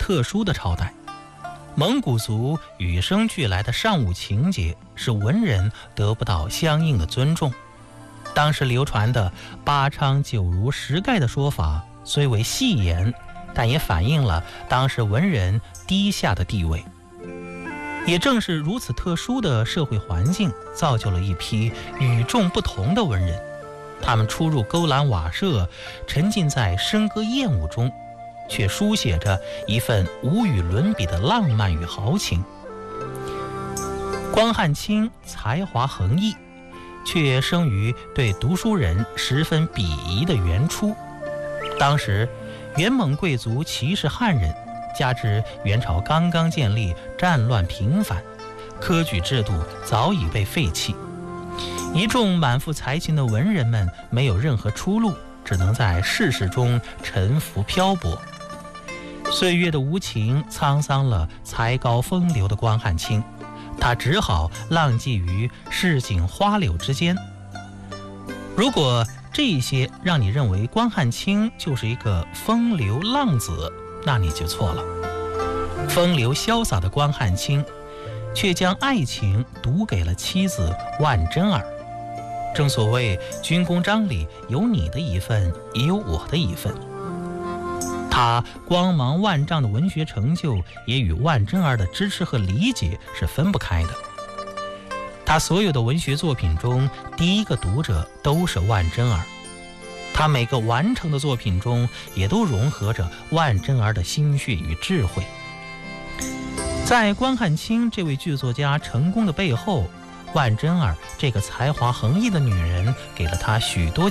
特殊的朝代，蒙古族与生俱来的尚武情节使文人得不到相应的尊重。当时流传的八昌九如十盖的说法虽为戏言，但也反映了当时文人低下的地位。也正是如此特殊的社会环境，造就了一批与众不同的文人。他们出入勾栏瓦舍，沉浸在笙歌燕舞中，却书写着一份无与伦比的浪漫与豪情。关汉卿才华横溢，却生于对读书人十分鄙夷的元初。当时元蒙贵族歧视汉人，加之元朝刚刚建立，战乱频繁，科举制度早已被废弃，一众满腹才情的文人们没有任何出路，只能在世事中沉浮漂泊。岁月的无情沧桑了才高风流的关汉卿，他只好浪迹于市井花柳之间。如果这些让你认为关汉卿就是一个风流浪子，那你就错了。风流潇洒的关汉卿却将爱情赌给了妻子万贞儿。正所谓军功章里有你的一份，也有我的一份。他光芒万丈的文学成就也与万贞儿的支持和理解是分不开的。他所有的文学作品中，第一个读者都是万贞儿。他每个完成的作品中也都融合着万贞儿的心血与智慧。在关汉卿这位剧作家成功的背后，万贞儿这个才华横溢的女人给了他许多